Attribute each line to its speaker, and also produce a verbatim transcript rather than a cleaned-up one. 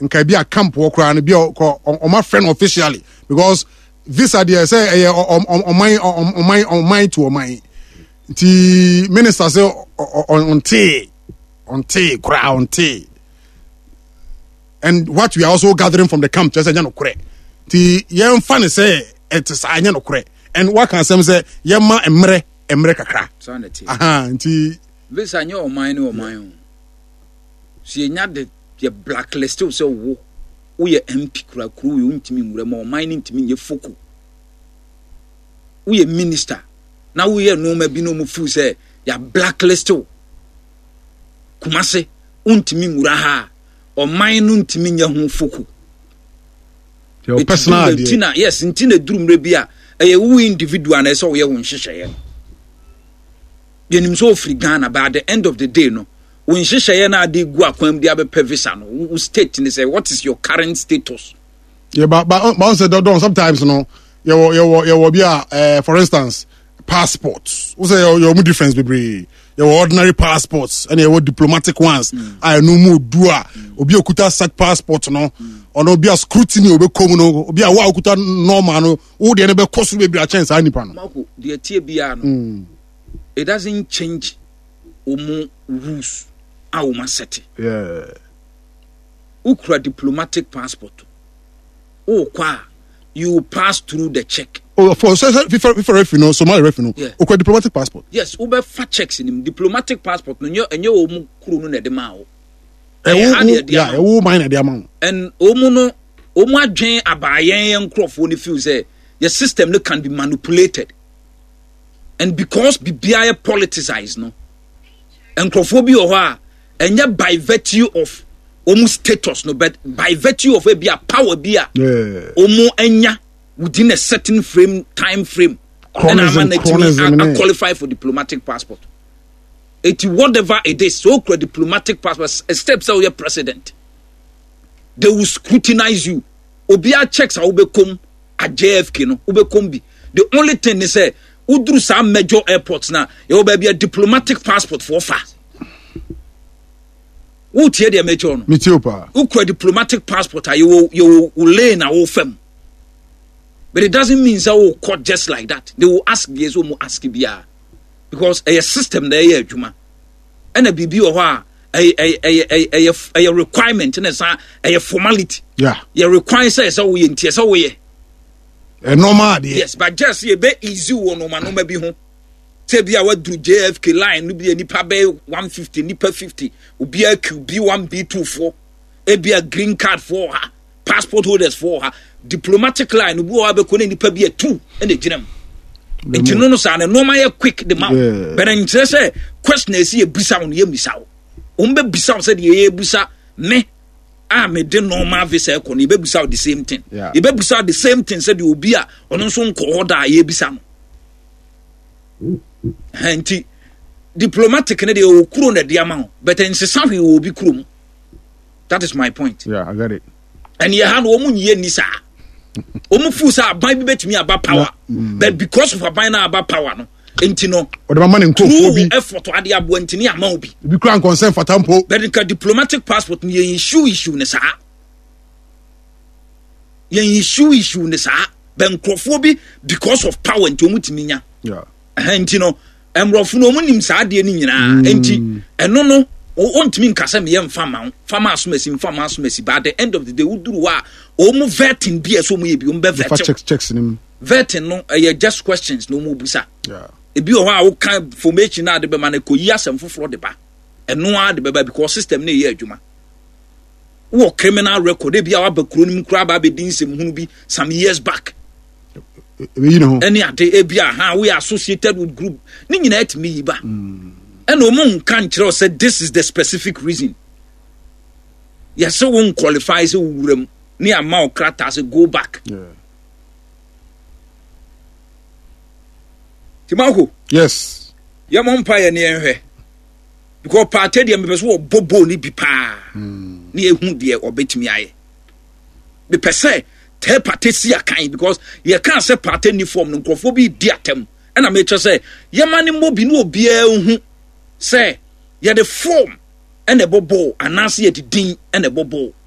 Speaker 1: nka bi a camp wo kra no bi o my friend officially because visa there say on my on my on my to my the minister say on tea on tea kra on tea and what we are also gathering from the camp just say no kra the yen fan say it is anya no kra and what can some say yema emre emre kakra aha nti
Speaker 2: visa nya o man o man si nya de ye blacklist so wo wo ye M P kura kuru yo ntimi nwura ma o man ntimi nye foku wo ye minister na wo ye no ma bi no mu fu say ya blacklist kumase untimi nwura ha o man no ntimi nya hu foku
Speaker 1: your personal
Speaker 2: ntina yes ntina durumre bia eye wo individual na so wo ye wo nhyehyeye yenim so free Ghana by the end of the day no wo nhyehyeye na ade gu akwam dia be visa no wo state ni say what is your current status
Speaker 1: yeah but but but say don't sometimes no you you you be uh, for instance passports wo say your mu difference be your ordinary passports and your diplomatic ones mm. I no mu do a obi okuta such passport no or no be a scrutiny obi come no obi a wa okuta normal no wo de ne be koso be bia chance anipa no
Speaker 2: mako de tie bia no it doesn't change omu rules a omu set
Speaker 1: yeah
Speaker 2: ukra diplomatic passport o kwa you pass through the check.
Speaker 1: Oh, for so for for refi no Somali refi no.
Speaker 2: Yeah.
Speaker 1: Okay, diplomatic passport.
Speaker 2: Yes, ube fa checks in him. Diplomatic passport no enyo enyo omu kuru no na de ma o.
Speaker 1: Eh, yeah, e wo mine na de ma.
Speaker 2: And omu no omu adwen abayen yen krofo ni feel say your system no can be manipulated. And because bibia e politicized no. And krofo bi o ho a enye by virtue of omu status no, but by virtue of a be a power be a
Speaker 1: yeah.
Speaker 2: omu enya within a certain frame time frame
Speaker 1: chronism,
Speaker 2: and
Speaker 1: chronism,
Speaker 2: I qualify for diplomatic passport. It whatever it is, so called diplomatic passport steps out your president. They will scrutinize you. Obia checks how be come at J F K no ube kombi. The only thing they say udru some major airports now you will be a diplomatic passport for fast. Who tear the major no?
Speaker 1: Mitiopa.
Speaker 2: Who create diplomatic passport? You you will lay na whole firm. But it doesn't mean that will court just like that. They will ask the so mu ask biya because a system there ya juma. And a bibi or a a a a a a requirement and a a formality.
Speaker 1: Yeah.
Speaker 2: You require says so we in tears away.
Speaker 1: A normal.
Speaker 2: Yes, but just a bit easy one no man no maybe home. Say be a what do J F K line no be a nipa be one fifty nipa fifty be a Q B one B two four e be a green card for her passport holders for her diplomatic line no be o be ko nipa be a two and the ginem it no no say no my quick the mouth but in say question is e bisa on ye bisa o mbe bisa say the ye bisa me a me de normal visa ko ni be bisa the same thing e be bisa the same thing say the obi a ono so nko order ye bisa no Henti diplomatic ne de okuro na de ama but in something will be krum. That is my point.
Speaker 1: Yeah, I got it.
Speaker 2: And you had omu nye ni sa. Omu fu sa ban bi betimi aba power. Mm. But because of aban na aba power no, enti no.
Speaker 1: O de mama ne nkofo bi
Speaker 2: effort ade abo enti ni ama obi.
Speaker 1: Bi kran concern for tampo.
Speaker 2: But the diplomatic passport ni issue issue ne sa. Yen issue issue ne sa. Ben nkofo bi because of power enti omu timi nya.
Speaker 1: Yeah.
Speaker 2: Enti no emrofo no munim saa de ni nyina enti eno no o ntimi nkasa me yem fama fama asomasi fama asomasi by the end of the day uduru wa o mu vetting bi eso mu ye bi o mbe vetting
Speaker 1: checks checks nim
Speaker 2: vetting no uh, just questions no mu busa
Speaker 1: yeah
Speaker 2: e bi o ha o kan information na de be man ko yi asem foforo de ba eno a de be ba because system na ye adwuma wo criminal record e bi a wa ba kuro nim kura ba be din sem hunu bi some years back.
Speaker 1: You know,
Speaker 2: any ade ebia ha we are associated with group ni nyina etimi yiba and omo kan kire said this is the specific reason yes so won qualify so wuram ni ama okrata say go back
Speaker 1: yeah
Speaker 2: Timako
Speaker 1: yes
Speaker 2: ya mo mpa ye ne enhwe because party de me person bobo ni bi pa ni ehu de obetimi aye be pese te party si akan because ye can say party uniform no nkofo bi di atem and I make sure say ye mani mo bi no obi ehu say ye the form and the bobo and now see the din and the bobo